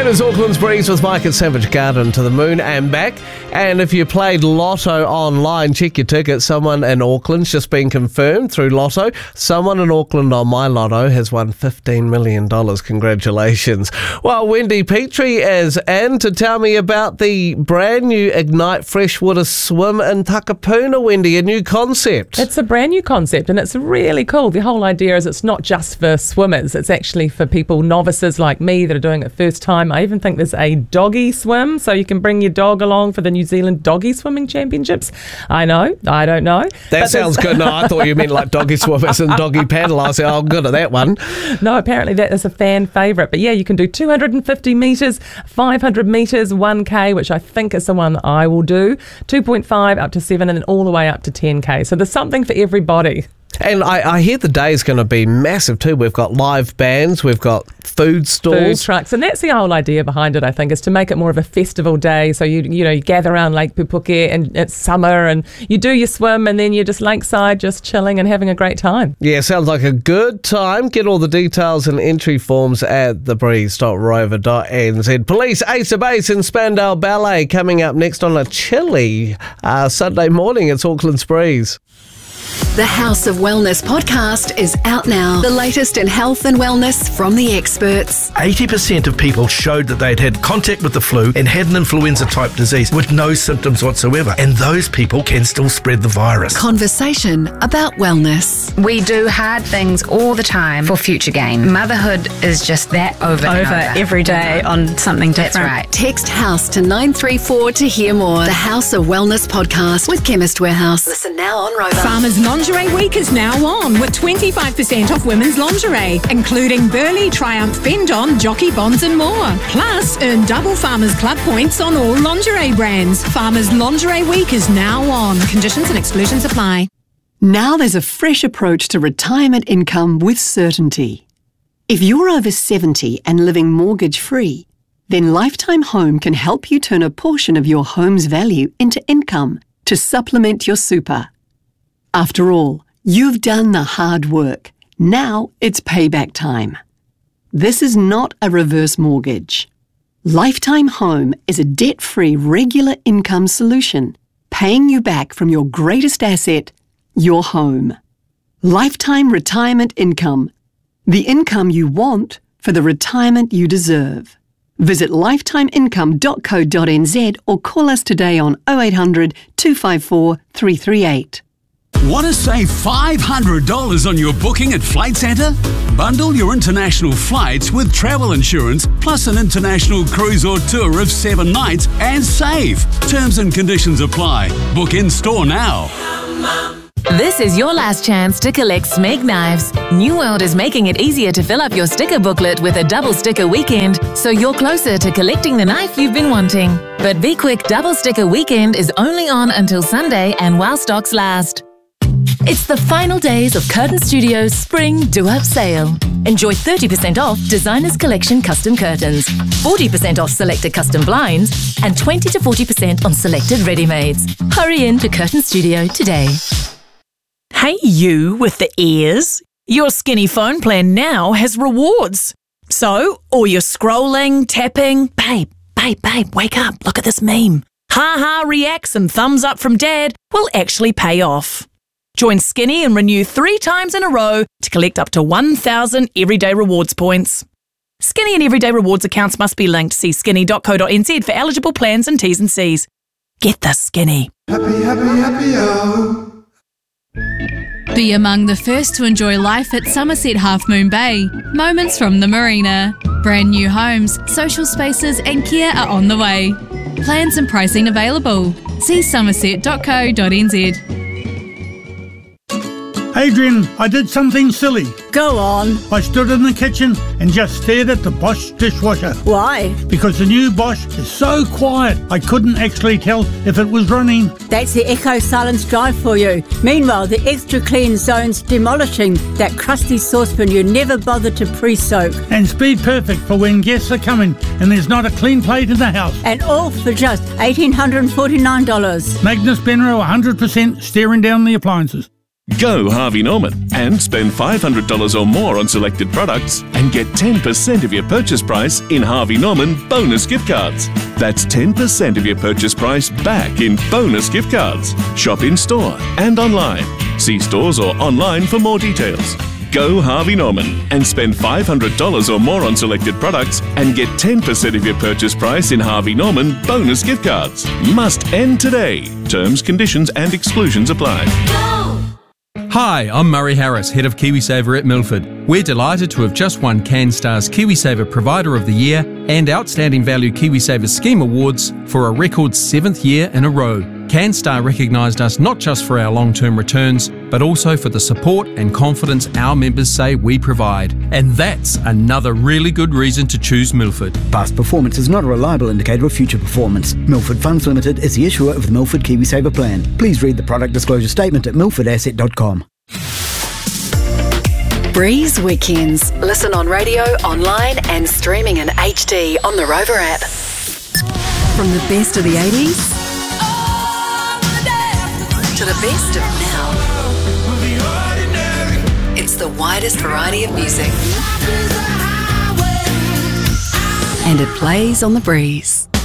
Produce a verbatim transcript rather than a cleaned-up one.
It is Auckland's Breeze with Mike at Savage Garden, to the moon and back. And if you played Lotto online, check your tickets. Someone in Auckland's just been confirmed through Lotto. Someone in Auckland on My Lotto has won fifteen million dollars. Congratulations. Well, Wendy Petrie is in to tell me about the brand new Ignite Freshwater Swim in Takapuna, Wendy, a new concept. It's a brand new concept and it's really cool. The whole idea is it's not just for swimmers. It's actually for people, novices like me, that are doing it first time. I even think there's a doggy swim, so you can bring your dog along for the New Zealand Doggy Swimming Championships. I know, I don't know. That sounds good. No, I thought you meant like doggy swimmers and doggy paddle. I said, oh, I'm good at that one. No, apparently that is a fan favourite. But yeah, you can do two hundred fifty metres, five hundred metres, one K, which I think is the one I will do, two point five up to seven, and then all the way up to ten K. So there's something for everybody. And I, I hear the day is going to be massive too. We've got live bands, we've got food stalls, food trucks, and that's the whole idea behind it. I think is to make it more of a festival day. So you you know you gather around Lake Pupuke and it's summer, and you do your swim, and then you're just lakeside, just chilling and having a great time. Yeah, sounds like a good time. Get all the details and entry forms at the breeze dot rover dot n z. Police Ace of Base and Spandau Ballet coming up next on a chilly uh, Sunday morning. It's Auckland's Breeze. The House of Wellness podcast is out now. The latest in health and wellness from the experts. eighty percent of people showed that they'd had contact with the flu and had an influenza-type disease with no symptoms whatsoever. And those people can still spread the virus. Conversation about wellness. We do hard things all the time for future gain. Motherhood is just that over and over. over. Every day on something different. That's right. Text HOUSE to nine three four to hear more. The House of Wellness podcast with Chemist Warehouse. Listen now on Rover. Farmers Lingerie Week is now on with twenty-five percent off women's lingerie, including Burley, Triumph, Fendon, Jockey Bonds and more. Plus, earn double Farmers Club points on all lingerie brands. Farmers Lingerie Week is now on. Conditions and exclusions apply. Now there's a fresh approach to retirement income with certainty. If you're over seventy and living mortgage-free, then Lifetime Home can help you turn a portion of your home's value into income to supplement your super. After all, you've done the hard work. Now it's payback time. This is not a reverse mortgage. Lifetime Home is a debt-free regular income solution, paying you back from your greatest asset, your home. Lifetime Retirement Income. The income you want for the retirement you deserve. Visit lifetime income dot co dot n z or call us today on oh eight hundred, two five four, three three eight. Want to save five hundred dollars on your booking at Flight Centre? Bundle your international flights with travel insurance plus an international cruise or tour of seven nights and save. Terms and conditions apply. Book in store now. This is your last chance to collect Smeg knives. New World is making it easier to fill up your sticker booklet with a double sticker weekend, so you're closer to collecting the knife you've been wanting. But be quick, double sticker weekend is only on until Sunday and while stocks last. It's the final days of Curtain Studios' Spring Do-Up Sale. Enjoy thirty percent off Designers Collection custom curtains, forty percent off selected custom blinds, and twenty to forty percent on selected ready-mades. Hurry in to Curtain Studio today. Hey you with the ears. Your Skinny phone plan now has rewards. So, all your scrolling, tapping, babe, babe, babe, wake up, look at this meme. Ha-ha reacts and thumbs up from dad will actually pay off. Join Skinny and renew three times in a row to collect up to one thousand Everyday Rewards points. Skinny and Everyday Rewards accounts must be linked. See skinny dot co dot n z for eligible plans and T's and C's. Get the Skinny. Happy, happy, happy, oh. Be among the first to enjoy life at Somerset Half Moon Bay. Moments from the Marina. Brand new homes, social spaces and care are on the way. Plans and pricing available. See somerset dot co dot n z. Adrian, I did something silly. Go on. I stood in the kitchen and just stared at the Bosch dishwasher. Why? Because the new Bosch is so quiet, I couldn't actually tell if it was running. That's the Echo Silence Drive for you. Meanwhile, the Extra Clean Zone's demolishing that crusty saucepan you never bothered to pre-soak. And Speed Perfect for when guests are coming and there's not a clean plate in the house. And all for just one thousand eight hundred forty-nine dollars. Magnus Benro one hundred percent steering down the appliances. Go Harvey Norman and spend five hundred dollars or more on selected products and get ten percent of your purchase price in Harvey Norman bonus gift cards. That's ten percent of your purchase price back in bonus gift cards. Shop in store and online. See stores or online for more details. Go Harvey Norman and spend five hundred dollars or more on selected products and get ten percent of your purchase price in Harvey Norman bonus gift cards. Must end today. Terms, conditions and exclusions apply. Hi, I'm Murray Harris, Head of KiwiSaver at Milford. We're delighted to have just won CanStar's KiwiSaver Provider of the Year and Outstanding Value KiwiSaver Scheme Awards for a record seventh year in a row. CanStar recognised us not just for our long-term returns, but also for the support and confidence our members say we provide. And that's another really good reason to choose Milford. Past performance is not a reliable indicator of future performance. Milford Funds Limited is the issuer of the Milford KiwiSaver plan. Please read the product disclosure statement at milford asset dot com. Breeze Weekends. Listen on radio, online and streaming in H D on the Rover app. From the best of the eighties to the best of now. It's the widest variety of music. And it plays on the breeze.